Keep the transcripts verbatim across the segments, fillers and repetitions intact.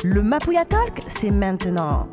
Le Mapouya Talk, c'est maintenant.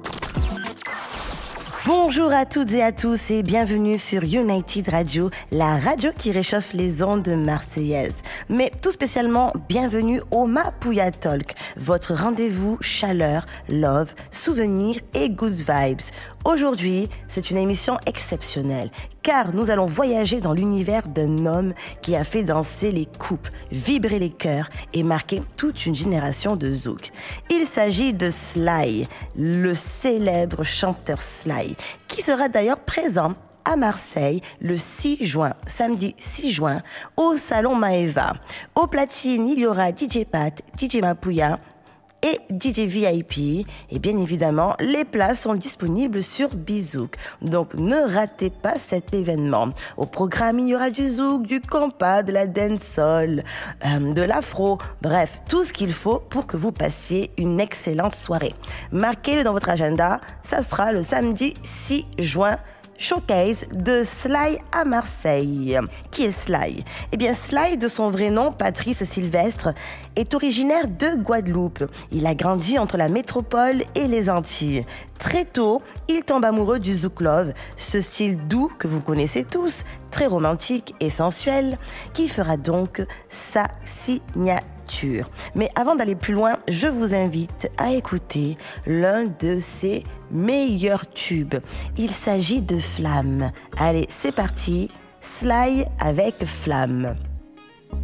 Bonjour à toutes et à tous et bienvenue sur United Radio, la radio qui réchauffe les ondes marseillaises. Mais tout spécialement, bienvenue au Mapouya Talk, votre rendez-vous chaleur, love, souvenirs et good vibes. Aujourd'hui, c'est une émission exceptionnelle car nous allons voyager dans l'univers d'un homme qui a fait danser les coupes, vibrer les cœurs et marquer toute une génération de zouk. Il s'agit de Sly, le célèbre chanteur Sly, qui sera d'ailleurs présent à Marseille le six juin, samedi six juin, au Salon Maeva. Au platine, il y aura D J Pat, D J Mapouya et D J V I P. Et bien évidemment, les places sont disponibles sur Bizouk. Donc ne ratez pas cet événement. Au programme, il y aura du zouk, du compas, de la dancehall, euh, de l'afro. Bref, tout ce qu'il faut pour que vous passiez une excellente soirée. Marquez-le dans votre agenda. Ça sera le samedi six juin. Showcase de Sly à Marseille. Qui est Sly ? Eh bien, Sly, de son vrai nom, Patrice Sylvestre, est originaire de Guadeloupe. Il a grandi entre la métropole et les Antilles. Très tôt, il tombe amoureux du zouk love, ce style doux que vous connaissez tous, très romantique et sensuel, qui fera donc sa signature. Mais avant d'aller plus loin, je vous invite à écouter l'un de ses meilleurs tubes. Il s'agit de Flamme. Allez, c'est parti, Sly avec Flamme.